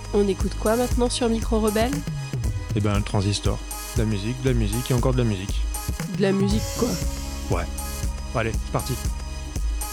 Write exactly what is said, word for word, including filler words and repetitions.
On écoute quoi maintenant sur Micro Rebelle ? Eh ben le transistor. De la musique, de la musique et encore de la musique. De la musique quoi ? Ouais. Allez, c'est parti.